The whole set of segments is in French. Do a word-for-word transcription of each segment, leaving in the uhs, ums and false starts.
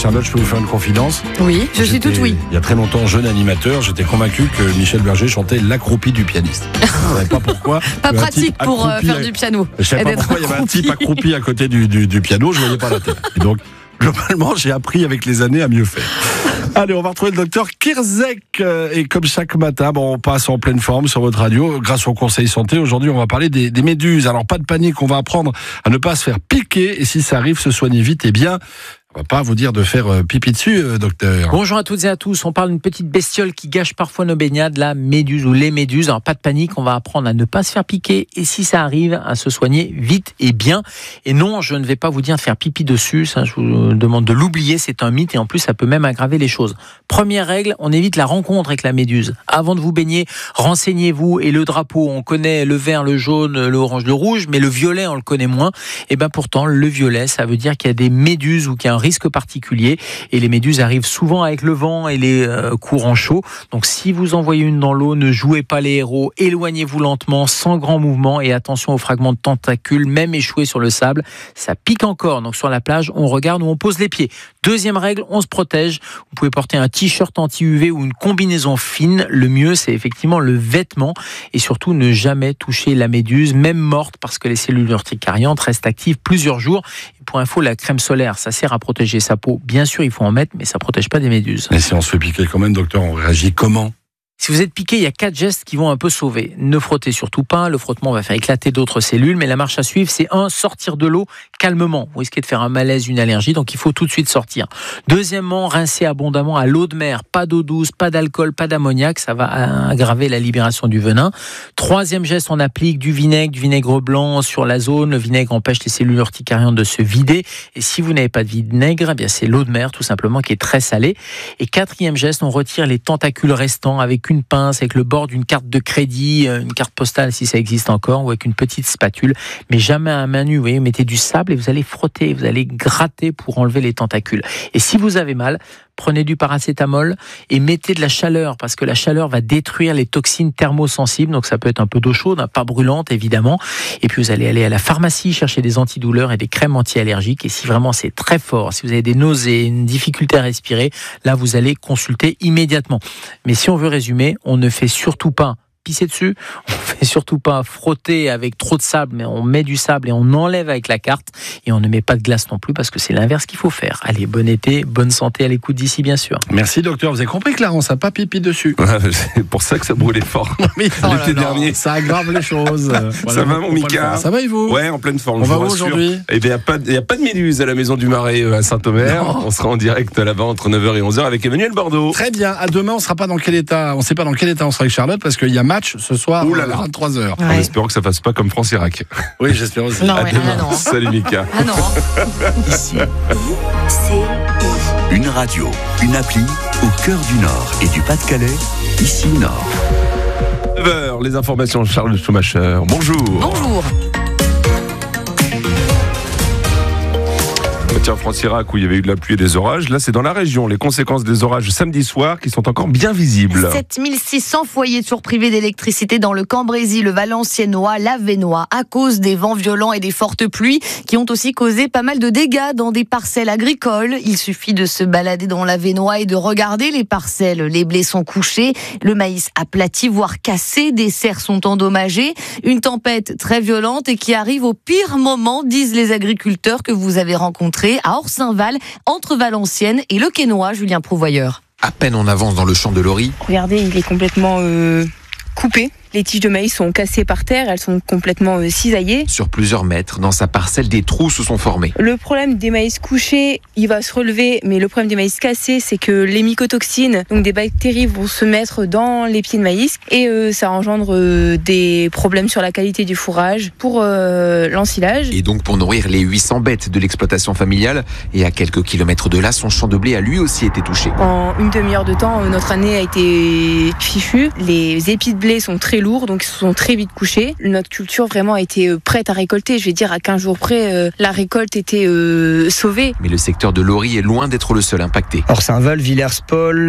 Charlotte, je peux vous faire une confidence? Oui, je suis toute oui. Il y a très longtemps, jeune animateur, j'étais convaincu que Michel Berger chantait l'accroupie du pianiste. Je ne savais pas pourquoi. Pas pratique pour euh, faire à... du piano. Je ne savais pas pourquoi il y avait un type accroupi à côté du, du, du piano, je ne voyais pas la tête. Et donc, globalement, j'ai appris avec les années à mieux faire. Allez, on va retrouver le docteur Kirzek. Et comme chaque matin, bon, on passe en pleine forme sur votre radio grâce au Conseil Santé. Aujourd'hui, on va parler des, des méduses. Alors, pas de panique, on va apprendre à ne pas se faire piquer. Et si ça arrive, se soigner vite et bien. On va pas vous dire de faire euh, pipi dessus, euh, docteur. Bonjour à toutes et à tous. On parle d'une petite bestiole qui gâche parfois nos baignades, la méduse ou les méduses. Alors pas de panique, on va apprendre à ne pas se faire piquer et si ça arrive, à se soigner vite et bien. Et non, je ne vais pas vous dire de faire pipi dessus. Ça, je vous demande de l'oublier. C'est un mythe et en plus, ça peut même aggraver les choses. Première règle, on évite la rencontre avec la méduse. Avant de vous baigner, renseignez-vous. Et le drapeau, on connaît le vert, le jaune, le orange, le rouge, mais le violet, on le connaît moins. Et ben pourtant, le violet, ça veut dire qu'il y a des méduses ou qu'il y a un risque particulier et les méduses arrivent souvent avec le vent et les euh, courants chauds. Donc si vous en voyez une dans l'eau, ne jouez pas les héros, éloignez-vous lentement, sans grand mouvement et attention aux fragments de tentacules, même échoués sur le sable, ça pique encore. Donc sur la plage, on regarde où on pose les pieds. Deuxième règle, on se protège. Vous pouvez porter un t-shirt anti-U V ou une combinaison fine. Le mieux, c'est effectivement le vêtement et surtout ne jamais toucher la méduse, même morte, parce que les cellules urticariantes restent actives plusieurs jours. Et pour info, la crème solaire, ça sert à protéger sa peau. Bien sûr, il faut en mettre, mais ça ne protège pas des méduses. Et si on se fait piquer quand même, docteur, on réagit comment ? Si vous êtes piqué, il y a quatre gestes qui vont un peu sauver. Ne frottez surtout pas, le frottement va faire éclater d'autres cellules, mais la marche à suivre, c'est un, sortir de l'eau calmement. Vous risquez de faire un malaise, une allergie, donc il faut tout de suite sortir. Deuxièmement, rincer abondamment à l'eau de mer, pas d'eau douce, pas d'alcool, pas d'ammoniac, ça va aggraver la libération du venin. Troisième geste, on applique du vinaigre, du vinaigre blanc sur la zone. Le vinaigre empêche les cellules urticariantes de se vider. Et si vous n'avez pas de vinaigre, eh bien c'est l'eau de mer, tout simplement, qui est très salée. Et quatrième geste, on retire les tentacules restants avec une pince, avec le bord d'une carte de crédit, une carte postale si ça existe encore, ou avec une petite spatule, mais jamais à main nue. Vous voyez, mettez du sable et vous allez frotter, vous allez gratter pour enlever les tentacules. Et si vous avez mal, prenez du paracétamol et mettez de la chaleur, parce que la chaleur va détruire les toxines thermosensibles, donc ça peut être un peu d'eau chaude, pas brûlante évidemment. Et puis vous allez aller à la pharmacie chercher des antidouleurs et des crèmes anti-allergiques. Et si vraiment c'est très fort, si vous avez des nausées, une difficulté à respirer, là vous allez consulter immédiatement. Mais si on veut résumer, on ne fait surtout pas pisser dessus, on fait surtout pas frotter avec trop de sable, mais on met du sable et on enlève avec la carte et on ne met pas de glace non plus parce que c'est l'inverse qu'il faut faire. Allez, bon été, bonne santé à l'écoute d'ici bien sûr. Merci docteur, vous avez compris Clarence, ça n'a pas pipi dessus. C'est pour ça que ça brûlait fort. Mais, oh l'été dernier. Ça aggrave les choses. Voilà, ça va mon Mika? Ça va et vous? Ouais, en pleine forme. On va où aujourd'hui? Eh bien, il n'y a, a pas de méduse à la Maison du Marais à Saint-Omer. On sera en direct là-bas entre neuf heures et onze heures avec Emmanuel Bordeaux. Très bien, à demain on sera pas dans quel état, on ne sait pas dans quel état on sera avec Charlotte parce qu'il y a match ce soir. Ouh là là. À vingt-trois heures. Ouais. En espérant que ça fasse pas comme France-Irak. Oui, j'espère aussi. Non, à ouais, demain. Ah non. Salut Mika. Ah non. Ici, une radio, une appli au cœur du Nord et du Pas-de-Calais. Ici Nord. neuf heures, les informations Charles Schumacher. Bonjour. Bonjour. Tiens, France-Irak où il y avait eu de la pluie et des orages. Là, c'est dans la région. Les conséquences des orages samedi soir qui sont encore bien visibles. sept mille six cents foyers toujours privés d'électricité dans le Cambrésis, le Valenciennois, l'Avesnois, à cause des vents violents et des fortes pluies qui ont aussi causé pas mal de dégâts dans des parcelles agricoles. Il suffit de se balader dans l'Avesnois et de regarder les parcelles. Les blés sont couchés, le maïs aplati, voire cassé, des serres sont endommagées. Une tempête très violente et qui arrive au pire moment, disent les agriculteurs que vous avez rencontrés à Orsainval, entre Valenciennes et Le Quesnoy, Julien Prouvoyeur. À peine on avance dans le champ de Laurie. Regardez, il est complètement euh, coupé. Les tiges de maïs sont cassées par terre, elles sont complètement euh, cisaillées. Sur plusieurs mètres, dans sa parcelle, des trous se sont formés. Le problème des maïs couchés, il va se relever, mais le problème des maïs cassés, c'est que les mycotoxines, donc des bactéries, vont se mettre dans les pieds de maïs et euh, ça engendre euh, des problèmes sur la qualité du fourrage pour euh, l'ensilage. Et donc pour nourrir les huit cents bêtes de l'exploitation familiale, et à quelques kilomètres de là, son champ de blé a lui aussi été touché. En une demi-heure de temps, notre année a été fichue. Les épis de blé sont très lourds. lourds, donc ils se sont très vite couchés. Notre culture vraiment a été prête à récolter. Je vais dire, à quinze jours près, euh, la récolte était euh, sauvée. Mais le secteur de Laurie est loin d'être le seul impacté. Orsainval, Villers-Paul,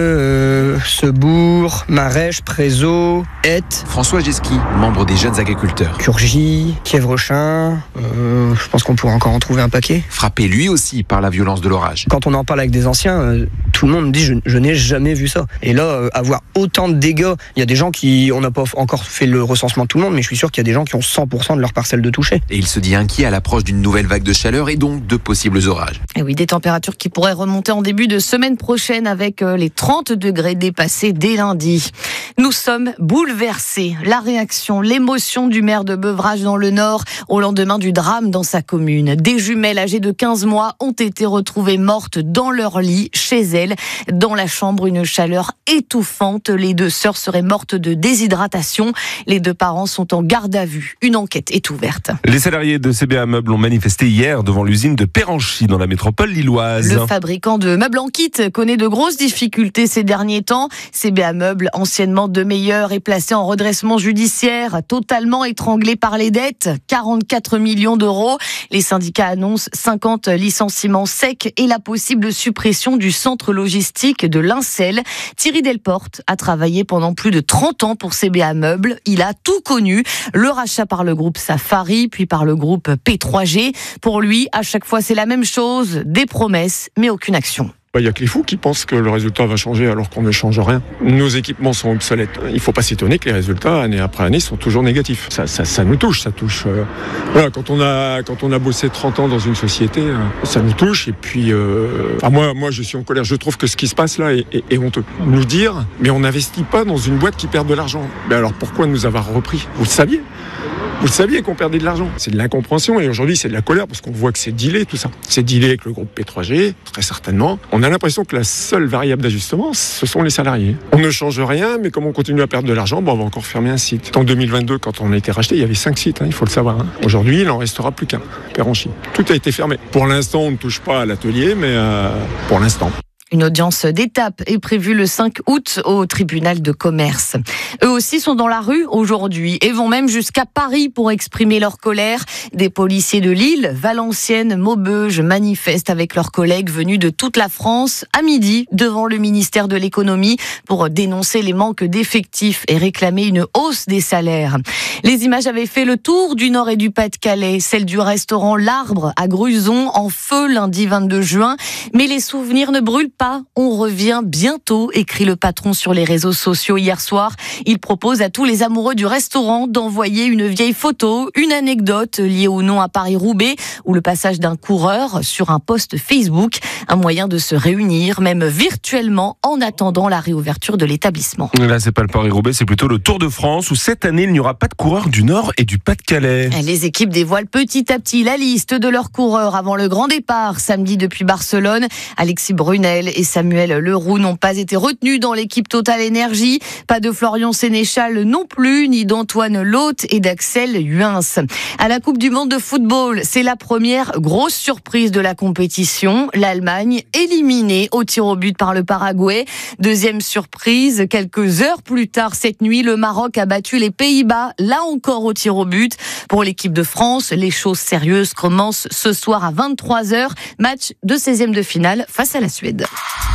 euh, Sebourg, Marèche, Prézot, Hette. François Geski, membre des jeunes agriculteurs. Curgy, Kievrechin, euh, je pense qu'on pourrait encore en trouver un paquet. Frappé lui aussi par la violence de l'orage. Quand on en parle avec des anciens, euh, tout le monde me dit je, je n'ai jamais vu ça. Et là, euh, avoir autant de dégâts, il y a des gens qui, on n'a pas encore fait le recensement de tout le monde, mais je suis sûr qu'il y a des gens qui ont cent pour cent de leur parcelle de toucher. Et il se dit inquiet à l'approche d'une nouvelle vague de chaleur et donc de possibles orages. Et oui, des températures qui pourraient remonter en début de semaine prochaine avec les trente degrés dépassés dès lundi. Nous sommes bouleversés. La réaction, l'émotion du maire de Beuvrages dans le Nord au lendemain du drame dans sa commune. Des jumelles âgées de quinze mois ont été retrouvées mortes dans leur lit, chez elles. Dans la chambre, une chaleur étouffante. Les deux sœurs seraient mortes de déshydratation. Les deux parents sont en garde à vue. Une enquête est ouverte. Les salariés de C B A Meubles ont manifesté hier devant l'usine de Péranchy dans la métropole lilloise. Le fabricant de meubles en kit connaît de grosses difficultés ces derniers temps. C B A Meubles, anciennement de Meilleur, est placé en redressement judiciaire, totalement étranglé par les dettes, quarante-quatre millions d'euros. Les syndicats annoncent cinquante licenciements secs et la possible suppression du centre logistique de Lincel. Thierry Delporte a travaillé pendant plus de trente ans pour C B A Meubles. Il a tout connu, le rachat par le groupe Safari, puis par le groupe P trois G. Pour lui, à chaque fois, c'est la même chose, des promesses, mais aucune action. Il n'y a que les fous qui pensent que le résultat va changer alors qu'on ne change rien. Nos équipements sont obsolètes. Il ne faut pas s'étonner que les résultats, année après année, sont toujours négatifs. Ça, ça, ça nous touche, ça touche. Euh, voilà, quand on a, quand on a bossé trente ans dans une société, euh, ça nous touche. Et puis, euh, enfin, moi, moi, je suis en colère. Je trouve que ce qui se passe là est, est, est honteux. Nous dire, mais on n'investit pas dans une boîte qui perd de l'argent. Mais alors pourquoi nous avoir repris ? Vous le saviez ? Vous le saviez qu'on perdait de l'argent. C'est de l'incompréhension et aujourd'hui c'est de la colère parce qu'on voit que c'est dealé tout ça. C'est dealé avec le groupe P trois G, très certainement. On a l'impression que la seule variable d'ajustement, ce sont les salariés. On ne change rien, mais comme on continue à perdre de l'argent, bon, on va encore fermer un site. En deux mille vingt-deux, quand on a été racheté, il y avait cinq sites, hein, il faut le savoir. Hein. Aujourd'hui, il n'en restera plus qu'un, Péranchy. Tout a été fermé. Pour l'instant, on ne touche pas à l'atelier, mais euh, pour l'instant. Une audience d'étape est prévue le cinq août au tribunal de commerce. Eux aussi sont dans la rue aujourd'hui et vont même jusqu'à Paris pour exprimer leur colère. Des policiers de Lille, Valenciennes, Maubeuge manifestent avec leurs collègues venus de toute la France à midi devant le ministère de l'économie pour dénoncer les manques d'effectifs et réclamer une hausse des salaires. Les images avaient fait le tour du Nord et du Pas-de-Calais, celle du restaurant L'Arbre à Gruson en feu lundi vingt-deux juin. Mais les souvenirs ne brûlent pas. On revient bientôt, écrit le patron sur les réseaux sociaux hier soir. Il propose à tous les amoureux du restaurant d'envoyer une vieille photo, une anecdote liée au nom à Paris-Roubaix ou le passage d'un coureur sur un post Facebook. Un moyen de se réunir, même virtuellement, en attendant la réouverture de l'établissement. Là, c'est pas le Paris-Roubaix, c'est plutôt le Tour de France où cette année, il n'y aura pas de coureurs du Nord et du Pas-de-Calais. Les équipes dévoilent petit à petit la liste de leurs coureurs avant le grand départ samedi depuis Barcelone. Alexis Brunel et Samuel Leroux n'ont pas été retenus dans l'équipe Total Énergie. Pas de Florian Sénéchal non plus, ni d'Antoine Laute et d'Axel Huins. À la Coupe du Monde de football, c'est la première grosse surprise de la compétition. L'Allemagne éliminée au tir au but par le Paraguay. Deuxième surprise, quelques heures plus tard cette nuit, le Maroc a battu les Pays-Bas, là encore au tir au but. Pour l'équipe de France, les choses sérieuses commencent ce soir à vingt-trois heures. Match de seizième de finale face à la Suède.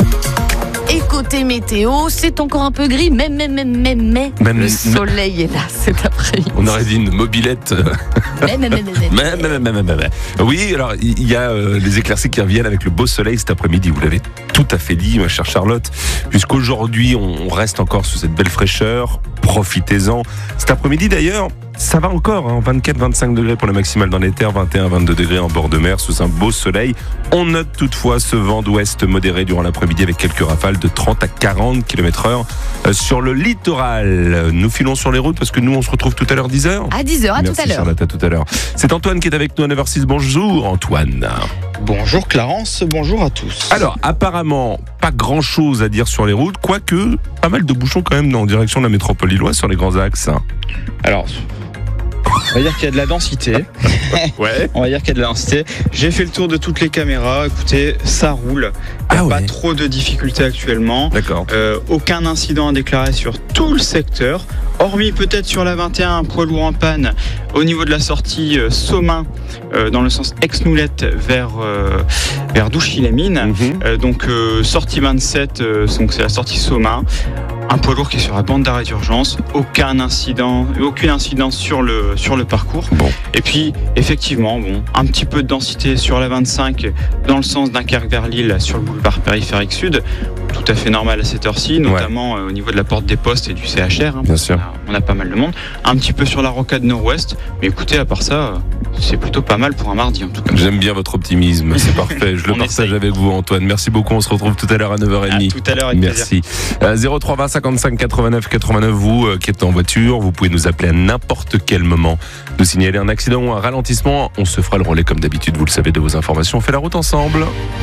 Et côté météo, c'est encore un peu gris, mais, mais, mais, mais, mais, même, le soleil est là cet après-midi. On aurait dit une mobilette. Mais, mais, mais, mais, mais, mais, mais, mais, mais, mais. Oui, alors il y a euh, les éclaircies qui reviennent avec le beau soleil cet après-midi. Vous l'avez tout à fait dit, ma chère Charlotte, puisqu'aujourd'hui on reste encore sous cette belle fraîcheur. Profitez-en. Cet après-midi d'ailleurs, ça va encore, hein, vingt-quatre à vingt-cinq degrés pour la maximale dans les terres, vingt et un à vingt-deux degrés en bord de mer sous un beau soleil. On note toutefois ce vent d'ouest modéré durant l'après-midi avec quelques rafales de trente à quarante kilomètres heure sur le littoral. Nous filons sur les routes parce que nous on se retrouve tout à l'heure dix heures. À dix heures, à Merci tout à l'heure. Charlotte, à tout à l'heure. C'est Antoine qui est avec nous à neuf heures six. Bonjour Antoine. Bonjour Clarence, bonjour à tous. Alors apparemment pas grand chose à dire sur les routes, quoique pas mal de bouchons quand même en direction de la métropole lilloise sur les grands axes. Alors On va dire qu'il y a de la densité. Ouais. On va dire qu'il y a de la densité. J'ai fait le tour de toutes les caméras. Écoutez, ça roule. Il n'y a Ah pas ouais. trop de difficultés actuellement. D'accord. Euh, aucun incident à déclarer sur tout le secteur. Hormis peut-être sur la vingt et un, un poids lourd en panne au niveau de la sortie euh, Somain, euh, dans le sens Aix-Noulette vers, euh, vers Douchy-les-Mines. Mhm. Euh, donc euh, sortie vingt-sept, euh, donc c'est la sortie Somain. Un poids lourd qui est sur la bande d'arrêt d'urgence, aucun incident, aucune incidence sur le, sur le parcours. Bon. Et puis, effectivement, bon, un petit peu de densité sur la vingt-cinq dans le sens Dunkerque vers Lille sur le boulevard périphérique sud. Tout à fait normal à cette heure-ci, notamment ouais. au niveau de la porte des postes et du C H R. Hein, Bien sûr. On a, on a pas mal de monde. Un petit peu sur la rocade nord-ouest. Mais écoutez, à part ça, c'est plutôt pas mal pour un mardi en tout cas. J'aime bien votre optimisme, c'est parfait. Je le On partage essaye. avec vous, Antoine. Merci beaucoup. On se retrouve tout à l'heure à neuf heures trente. À tout à l'heure, avec Merci. Euh, zéro trois vingt cinquante-cinq quatre-vingt-neuf quatre-vingt-neuf, vous euh, qui êtes en voiture, vous pouvez nous appeler à n'importe quel moment, nous signaler un accident ou un ralentissement. On se fera le relais comme d'habitude, vous le savez, de vos informations. On fait la route ensemble.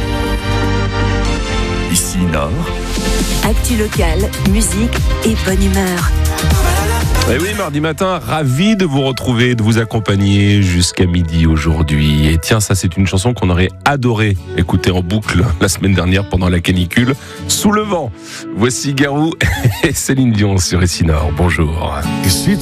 Ici Nord, Actu locale, musique et bonne humeur. Et oui, mardi matin, ravi de vous retrouver, de vous accompagner jusqu'à midi aujourd'hui. Et tiens, ça c'est une chanson qu'on aurait adoré écouter en boucle la semaine dernière pendant la canicule. Sous le vent. Voici Garou et Céline Dion sur Ici Nord. Bonjour. Et si